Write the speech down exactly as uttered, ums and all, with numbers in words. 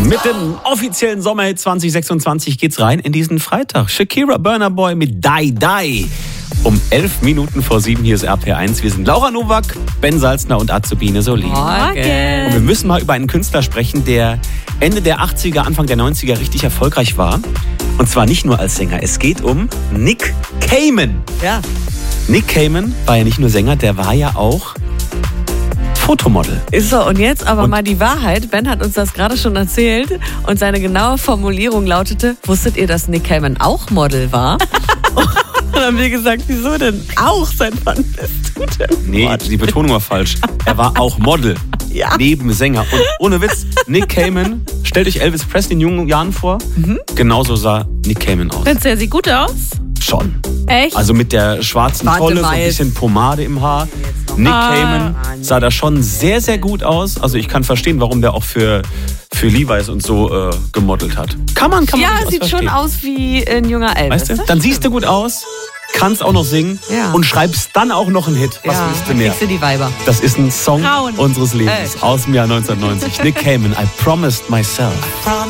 Mit dem offiziellen Sommerhit zwanzig sechsundzwanzig geht's rein in diesen Freitag. Shakira, Burna Boy mit Die Die. Um elf Minuten vor sieben, hier ist R P eins. Wir sind Laura Nowak, Ben Salzner und Azubine Soli. Morgen. Und wir müssen mal über einen Künstler sprechen, der Ende der achtziger, Anfang der neunziger richtig erfolgreich war. Und zwar nicht nur als Sänger. Es geht um Nick Cayman. Ja. Nick Cayman war ja nicht nur Sänger, der war ja auch Fotomodel. Ist so, und jetzt aber Und mal die Wahrheit. Ben hat uns das gerade schon erzählt und seine genaue Formulierung lautete: Wusstet ihr, dass Nick Cayman auch Model war? Und dann haben wir gesagt, wieso denn auch? Seit wann bist du denn Nee, Model? die Betonung war falsch. Er war auch Model. Ja. Neben Sänger. Und ohne Witz, Nick Cayman, stellt euch Elvis Presley in jungen Jahren vor. Mhm. Genauso sah Nick Cayman aus. Findest du, er sieht gut aus? Schon. Echt? Also mit der schwarzen Warte Tolle, so mal ein jetzt. bisschen Pomade im Haar. Nick Ah. Cayman sah da schon sehr, sehr gut aus. Also ich kann verstehen, warum der auch für, für Levi's und so äh, gemodelt hat. Kann man, kann man Ja, durchaus sieht verstehen. schon aus wie ein junger Elvis. Weißt du? Dann siehst du gut aus, kannst auch noch singen Ja. und schreibst dann auch noch einen Hit. Was Ja, willst du dann mehr? kriegst du die Weiber. Das ist ein Song Frauen. unseres Lebens Echt? aus dem Jahr neunzehnhundertneunzig. Nick Cayman, I Promised Myself.